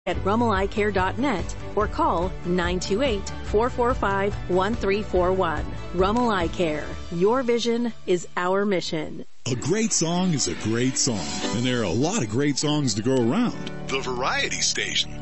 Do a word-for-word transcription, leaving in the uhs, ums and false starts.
at rummel eye care dot net or call nine two eight, four four five, one three four one. Rummel Eye Care. Your vision is our mission. A great song is a great song, and there are a lot of great songs to go around. The Variety Station.